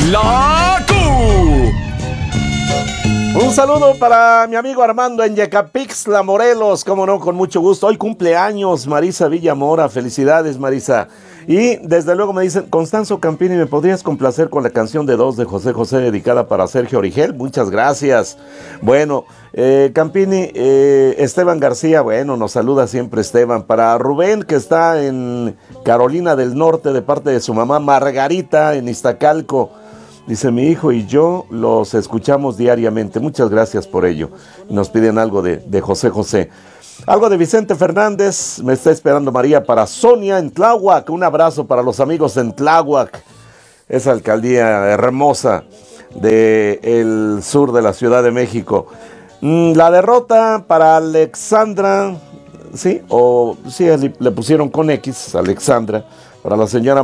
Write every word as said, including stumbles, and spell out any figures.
La Q. Un saludo para mi amigo Armando en Yecapixtla, Morelos, como no, con mucho gusto. Hoy cumpleaños Marisa Villamora, felicidades Marisa. Y desde luego me dicen, Constanzo Campini, ¿me podrías complacer con la canción de Dos de José José dedicada para Sergio Origel? Muchas gracias. Bueno, eh, Campini, eh, Esteban García, bueno, nos saluda siempre Esteban. Para Rubén, que está en Carolina del Norte, de parte de su mamá Margarita, en Iztacalco. Dice, mi hijo y yo los escuchamos diariamente. Muchas gracias por ello. Nos piden algo de, de José José. Algo de Vicente Fernández. Me está esperando María para Sonia en Tláhuac. Un abrazo para los amigos en Tláhuac. Esa alcaldía hermosa del sur de la Ciudad de México. La derrota para Alexandra. ¿Sí? O sí, le pusieron con X, Alexandra. Para la señora